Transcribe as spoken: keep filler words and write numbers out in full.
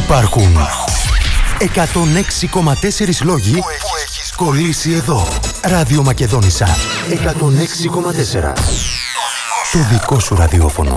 Υπάρχουν εκατόν έξι κόμμα τέσσερα λόγοι που έχεις κολλήσει εδώ. Ράδιο Μακεδόνισσα εκατόν έξι κόμμα τέσσερα. Το δικό σου ραδιόφωνο.